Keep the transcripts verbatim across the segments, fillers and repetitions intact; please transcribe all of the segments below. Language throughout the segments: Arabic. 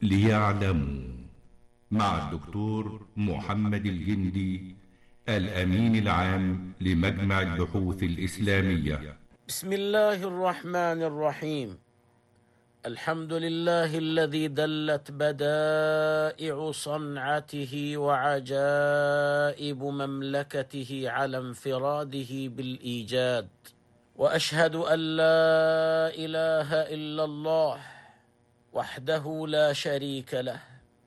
ليعلموا مع الدكتور محمد الجندي الأمين العام لمجمع البحوث الإسلامية. بسم الله الرحمن الرحيم. الحمد لله الذي دلت بدائع صنعته وعجائب مملكته على انفراده بالإيجاد، وأشهد أن لا إله إلا الله وحده لا شريك له،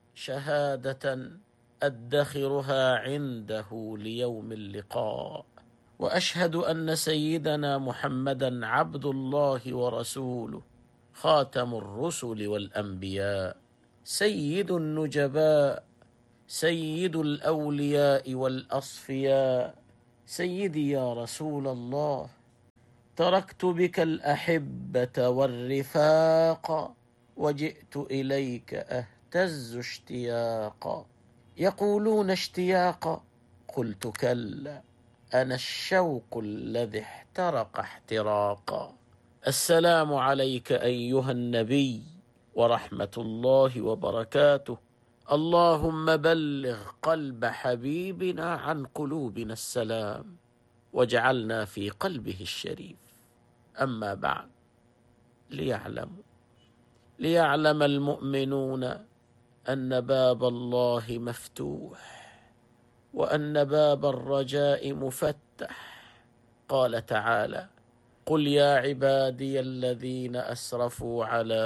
شهادة أدخرها عنده ليوم اللقاء. وأشهد أن سيدنا محمدا عبد الله ورسوله، خاتم الرسل والأنبياء، سيد النجباء، سيد الأولياء والأصفياء. سيدي يا رسول الله، تركت بك الأحبة والرفاق، وجئت إليك أهتز اشتياقا. يقولون اشتياقا، قلت كلا، أنا الشوق الذي احترق احتراقا. السلام عليك أيها النبي ورحمة الله وبركاته. اللهم بلغ قلب حبيبنا عن قلوبنا السلام، واجعلنا في قلبه الشريف. أما بعد، ليعلموا ليعلم المؤمنون أن باب الله مفتوح، وأن باب الرجاء مفتح. قال تعالى: قل يا عبادي الذين أسرفوا على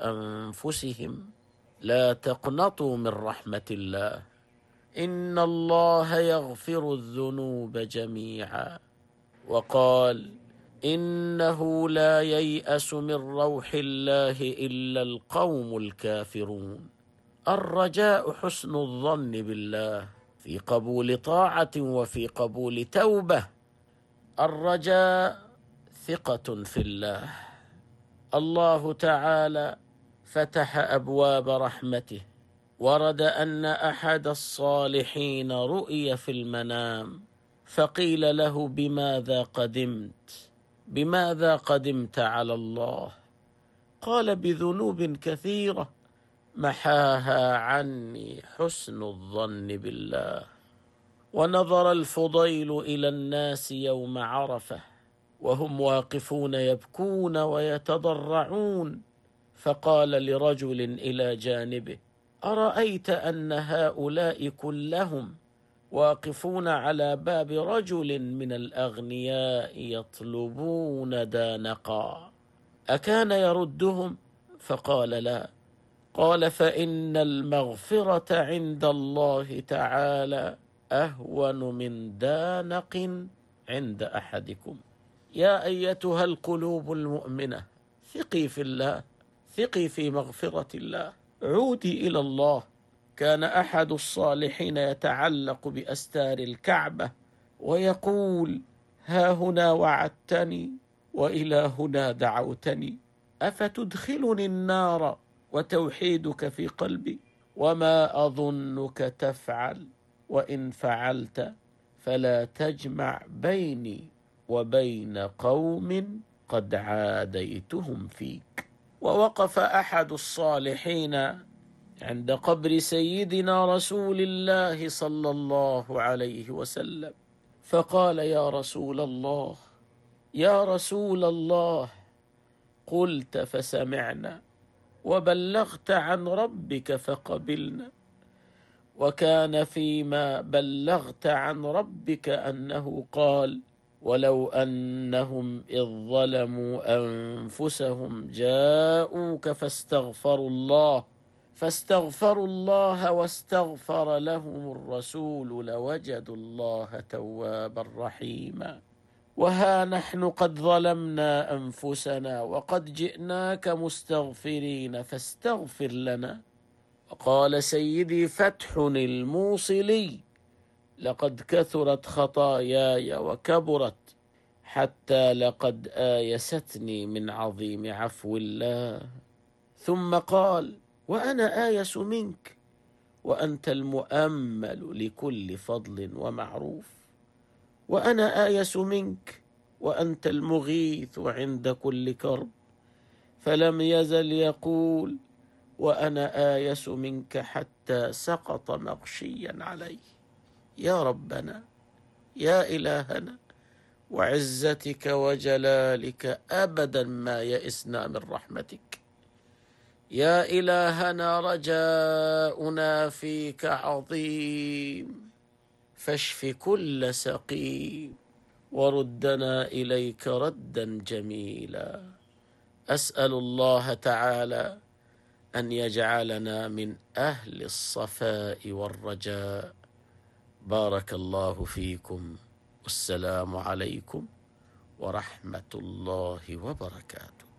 أنفسهم لا تقنطوا من رحمة الله، إن الله يغفر الذنوب جميعا. وقال: إنه لا ييأس من روح الله إلا القوم الكافرون. الرجاء حسن الظن بالله في قبول طاعة وفي قبول توبة. الرجاء ثقة في الله. الله تعالى فتح أبواب رحمته. ورد أن أحد الصالحين رؤي في المنام، فقيل له: بماذا قدمت؟ بماذا قدمت على الله؟ قال: بذنوب كثيرة محاها عني حسن الظن بالله. ونظر الفضيل إلى الناس يوم عرفة وهم واقفون يبكون ويتضرعون، فقال لرجل إلى جانبه: أرأيت أن هؤلاء كلهم واقفون على باب رجل من الأغنياء يطلبون دانقا، أكان يردهم؟ فقال: لا. قال: فإن المغفرة عند الله تعالى أهون من دانق عند أحدكم. يا أيتها القلوب المؤمنة، ثقي في الله، ثقي في مغفرة الله، عودي إلى الله. كان أحد الصالحين يتعلق بأستار الكعبة ويقول: ها هنا وعدتني وإلى هنا دعوتني، أفتدخلني النار وتوحيدك في قلبي؟ وما أظنك تفعل، وإن فعلت فلا تجمع بيني وبين قوم قد عاديتهم فيك. ووقف أحد الصالحين عند قبر سيدنا رسول الله صلى الله عليه وسلم، فقال: يا رسول الله، يا رسول الله، قلت فسمعنا، وبلغت عن ربك فقبلنا. وكان فيما بلغت عن ربك أنه قال: ولو أنهم إذ ظلموا أنفسهم جاءوك فاستغفروا الله فاستغفروا الله واستغفر لهم الرسول لوجدوا الله توابا رحيما. وها نحن قد ظلمنا أنفسنا وقد جئناك مستغفرين فاستغفر لنا. وقال سيدي فتح الموصلي: لقد كثرت خطاياي وكبرت، حتى لقد آيستني من عظيم عفو الله. ثم قال: وأنا آيس منك، وأنت المؤمل لكل فضل ومعروف. وأنا آيس منك، وأنت المغيث عند كل كرب. فلم يزل يقول: وأنا آيس منك حتى سقط مغشيا علي. يا ربنا، يا إلهنا، وعزتك وجلالك أبدا ما يئسنا من رحمتك. يا إلهنا، رجاؤنا فيك عظيم، فاشف كل سقيم وردنا إليك ردا جميلا. أسأل الله تعالى أن يجعلنا من أهل الصفاء والرجاء. بارك الله فيكم، والسلام عليكم ورحمة الله وبركاته.